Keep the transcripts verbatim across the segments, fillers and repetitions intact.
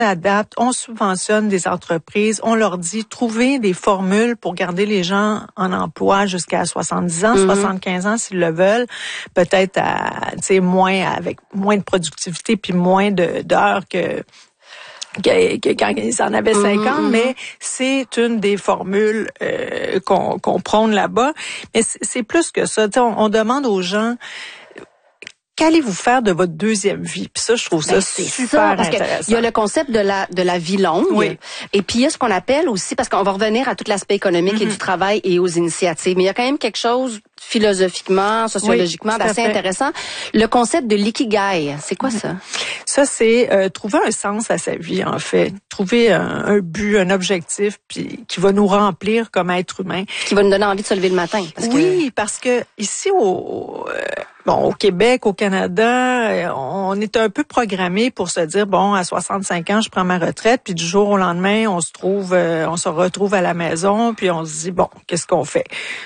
adapte, on subventionne des entreprises, on leur dit trouver des formules pour garder les gens en emploi jusqu'à soixante-dix ans, mm-hmm. soixante-quinze ans s'ils le veulent, peut-être à, tu sais, moins avec moins de productivité puis moins de d'heures que Que, que quand ils en avaient cinquante, mmh, mais c'est une des formules euh, qu'on, qu'on prône là-bas. Mais c'est, c'est plus que ça. On, on demande aux gens, qu'allez-vous faire de votre deuxième vie? Puis ça, je trouve ça ben, super ça, parce intéressant. Il y a le concept de la de la vie longue. Oui. Et puis il y a ce qu'on appelle aussi, parce qu'on va revenir à tout l'aspect économique mm-hmm. et du travail et aux initiatives, mais il y a quand même quelque chose philosophiquement, sociologiquement, oui, d'assez intéressant. Le concept de l'ikigai, c'est quoi ça? Ça, c'est euh, trouver un sens à sa vie, en fait. Trouver un, un but, un objectif, puis qui va nous remplir comme être humain. Qui va nous donner envie de se lever le matin. Parce oui, que... parce que ici, au, euh, bon, au Québec, au Canada, on est un peu programmé pour se dire, bon, à soixante-cinq ans, je prends ma retraite, puis du jour au lendemain, on se trouve, euh, on se retrouve à la maison, puis on se dit, bon, qu'est-ce qu'on fait?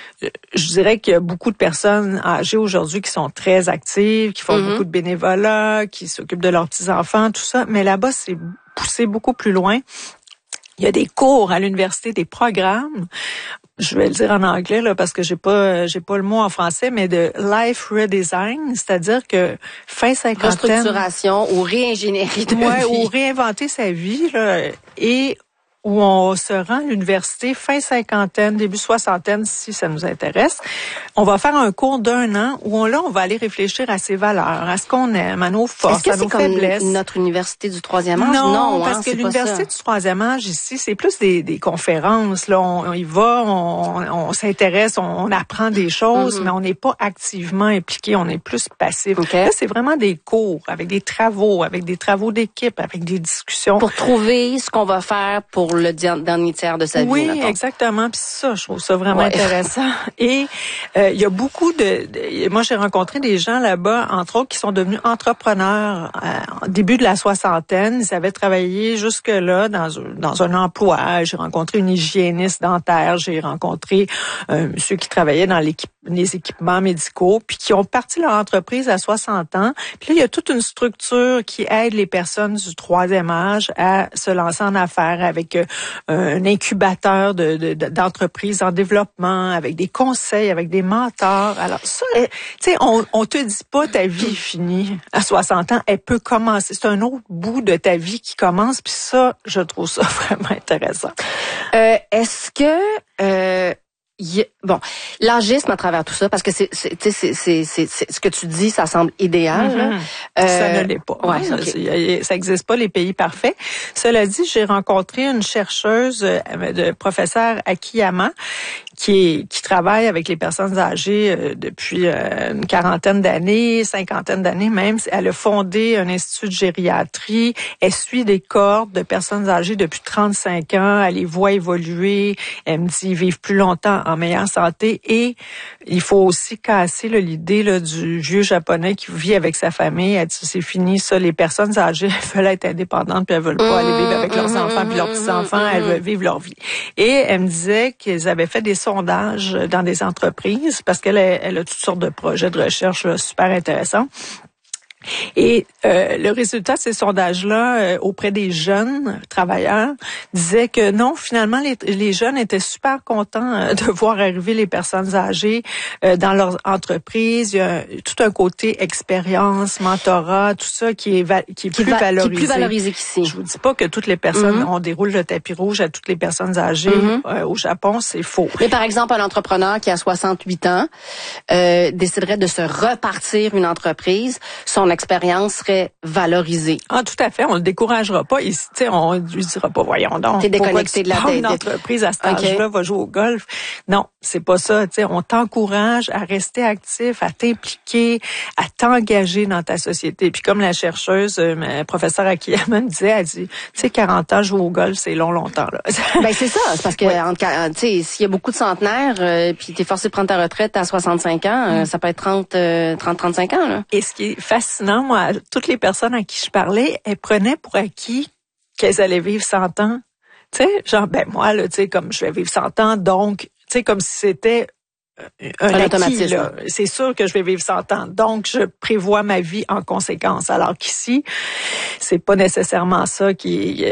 Je dirais qu'il y a beaucoup de personnes âgées aujourd'hui qui sont très actives, qui font mm-hmm. beaucoup de bénévolat, qui s'occupent de leurs petits-enfants, tout ça. Mais là-bas, c'est poussé beaucoup plus loin. Il y a des cours à l'université, des programmes. Je vais le dire en anglais là parce que j'ai pas j'ai pas le mot en français, mais de life redesign, c'est-à-dire que fin cinquantaine, restructuration ou réingénierie de ouais, vie, ou réinventer sa vie là, et où on se rend à l'université fin cinquantaine, début soixantaine, si ça nous intéresse. On va faire un cours d'un an où on, là, on va aller réfléchir à ses valeurs, à ce qu'on aime, à nos forces, Est-ce que à nos c'est comme faiblesses. Notre université du troisième âge? Non, non parce hein, que l'université du troisième âge ici, c'est plus des, des conférences. Là, on, on y va, on, on s'intéresse, on, on apprend des choses, mm-hmm. mais on n'est pas activement impliqué, on est plus passif. Okay. Là, c'est vraiment des cours, avec des travaux, avec des travaux d'équipe, avec des discussions. Pour trouver ce qu'on va faire pour le dernier tiers de sa oui, vie. Oui, exactement. Puis ça, je trouve ça vraiment ouais. intéressant. Et euh, il y a beaucoup de, de... Moi, j'ai rencontré des gens là-bas, entre autres, qui sont devenus entrepreneurs euh, au début de la soixantaine. Ils avaient travaillé jusque-là dans, dans un emploi. J'ai rencontré une hygiéniste dentaire. J'ai rencontré un monsieur qui travaillait dans l'équipe, les équipements médicaux, puis qui ont parti leur entreprise à soixante ans. Puis là, il y a toute une structure qui aide les personnes du troisième âge à se lancer en affaires avec euh, un incubateur de, de, d'entreprises en développement, avec des conseils, avec des mentors. Alors ça, tu sais, on, on te dit pas ta vie est finie à soixante ans, elle peut commencer. C'est un autre bout de ta vie qui commence, puis ça, je trouve ça vraiment intéressant. Euh, est-ce que euh Yeah. Bon, l'agisme à travers tout ça, parce que c'est, c'est, c'est, c'est, c'est, c'est ce que tu dis, ça semble idéal. Mm-hmm. Là. Euh, ça ne l'est pas. Ouais, okay. Ça n'existe pas les pays parfaits. Cela dit, j'ai rencontré une chercheuse de professeur Akiyama qui est, qui travaille avec les personnes âgées euh, depuis euh, une quarantaine d'années, cinquantaine d'années même. Elle a fondé un institut de gériatrie. Elle suit des cohortes de personnes âgées depuis trente-cinq ans. Elle les voit évoluer. Elle me dit, ils vivent plus longtemps en meilleure santé. Et il faut aussi casser là, l'idée là, du vieux japonais qui vit avec sa famille. Elle dit, c'est fini ça. Les personnes âgées, elles veulent être indépendantes puis elles veulent pas mmh, aller vivre avec leurs mmh, enfants puis leurs petits-enfants. Mmh, elles veulent vivre leur vie. Et elle me disait qu'ils avaient fait des sondages dans des entreprises parce qu'elle a, elle a toutes sortes de projets de recherche là, super intéressants. Et euh, le résultat de ces sondages-là euh, auprès des jeunes travailleurs disait que non, finalement, les, les jeunes étaient super contents euh, de voir arriver les personnes âgées euh, dans leur entreprise. Il y a tout un côté expérience, mentorat, tout ça qui est, va, qui est qui plus va, valorisé. Qui est plus valorisé qu'ici. Je vous dis pas que toutes les personnes, mm-hmm. on déroule le tapis rouge à toutes les personnes âgées mm-hmm. euh, au Japon, c'est faux. Mais par exemple, un entrepreneur qui a soixante-huit ans euh, déciderait de se repartir une entreprise, son expérience serait valorisée. Ah, tout à fait. On le découragera pas. Tu sais, on lui dira pas, voyons donc. T'es déconnecté de la tête. Une entreprise à cet okay. âge-là va jouer au golf. Non, c'est pas ça. Tu sais, on t'encourage à rester actif, à t'impliquer, à t'engager dans ta société. Puis comme la chercheuse, euh, ma professeure Akiyama me disait, elle dit, tu sais, quarante ans jouer au golf, c'est long, longtemps là. Ben c'est ça. C'est parce que, ouais. tu sais, s'il y a beaucoup de centenaires, euh, puis t'es forcé de prendre ta retraite à soixante-cinq ans, euh, mm. ça peut être trente, trente, trente-cinq ans là. Et ce qui est fascinant, moi, toutes les personnes à qui je parlais, elles prenaient pour acquis qu'elles allaient vivre cent ans. Tu sais, genre, ben moi, là, tu sais, comme je vais vivre cent ans, donc, tu sais, comme si c'était un, un acquis, là. C'est sûr que je vais vivre cent ans. Donc, je prévois ma vie en conséquence. Alors qu'ici, c'est pas nécessairement ça qui est